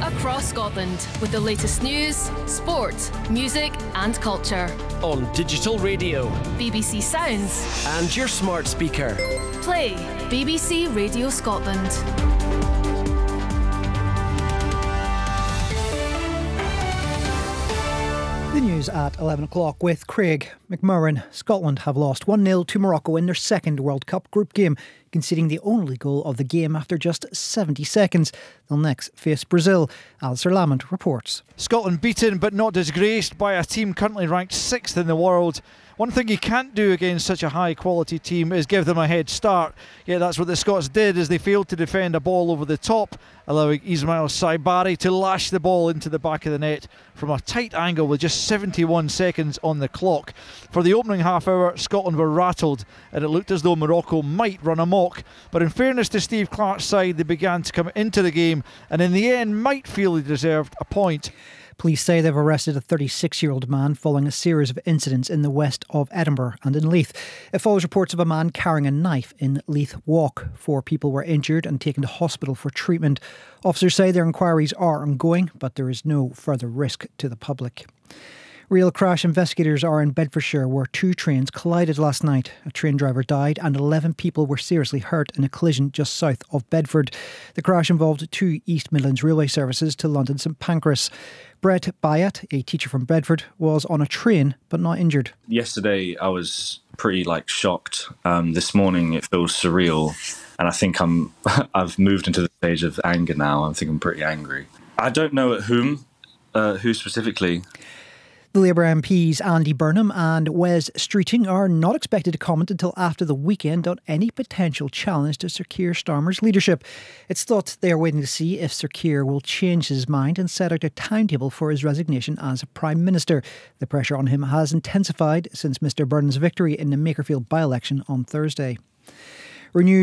across Scotland with the latest news, sport, music and culture. On digital radio, BBC Sounds and your smart speaker. Play BBC Radio Scotland. The news at 11 o'clock with Craig McMurran. Scotland have lost 1-0 to Morocco in their second World Cup group game, conceding the only goal of the game after just 70 seconds. They'll next face Brazil. Alistair Lamont reports. Scotland beaten but not disgraced by a team currently ranked 6th in the world. One thing you can't do against such a high quality team is give them a head start. Yeah, that's what the Scots did as they failed to defend a ball over the top, allowing Ismail Saibari to lash the ball into the back of the net from a tight angle with just 71 seconds on the clock. For the opening half hour, Scotland were rattled and it looked as though Morocco might run amok. But in fairness to Steve Clarke's side, they began to come into the game and in the end might feel they deserved a point. Police say they've arrested a 36-year-old man following a series of incidents in the west of Edinburgh and in Leith. It follows reports of a man carrying a knife in Leith Walk. 4 people were injured and taken to hospital for treatment. Officers say their inquiries are ongoing, but there is no further risk to the public. Real crash investigators are in Bedfordshire where 2 trains collided last night. A train driver died and 11 people were seriously hurt in a collision just south of Bedford. The crash involved 2 East Midlands railway services to London St Pancras. Brett Byatt, a teacher from Bedford, was on a train but not injured. Yesterday I was pretty shocked. This morning it feels surreal and I think I've moved into the stage of anger now. I think I'm pretty angry. I don't know at who specifically. The Labour MPs Andy Burnham and Wes Streeting are not expected to comment until after the weekend on any potential challenge to Sir Keir Starmer's leadership. It's thought they are waiting to see if Sir Keir will change his mind and set out a timetable for his resignation as Prime Minister. The pressure on him has intensified since Mr Burnham's victory in the Makerfield by-election on Thursday. Renewed